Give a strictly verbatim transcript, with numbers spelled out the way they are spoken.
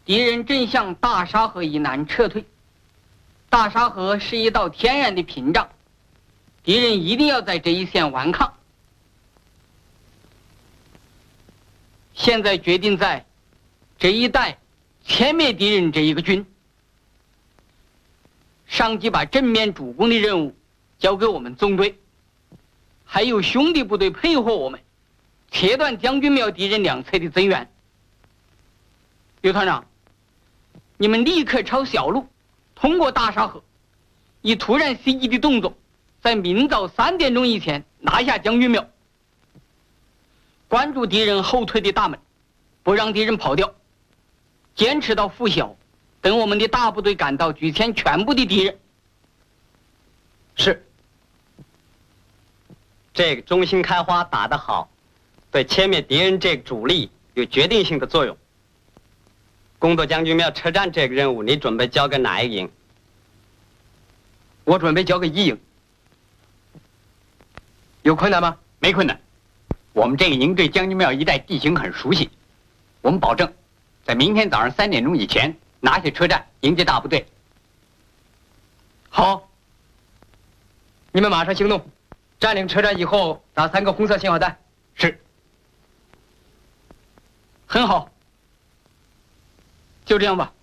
敌人正向大沙河以南撤退。大沙河是一道天然的屏障，敌人一定要在这一线顽抗。现在决定在这一带歼灭敌人这一个军。上级把正面主攻的任务交给我们纵队，还有兄弟部队配合我们，切断将军庙敌人两侧的增援。刘团长，你们立刻抄小路，通过大沙河，以突然袭击的动作，在明早三点钟以前拿下将军庙。关注敌人后退的大门，不让敌人跑掉，坚持到拂晓，等我们的大部队赶到，举歼全部的敌人。 是。这个中心开花打得好，对歼灭敌人这个主力有决定性的作用。攻夺将军庙车站这个任务，你准备交给哪一个营？ 我准备交给一营。有困难吗？ 没困难。我们这个营对将军庙一带地形很熟悉，我们保证在明天早上三点钟以前拿下车站，迎接大部队。 好，你们马上行动，占领车站以后打三个红色信号弹。 是。 很好，就这样吧。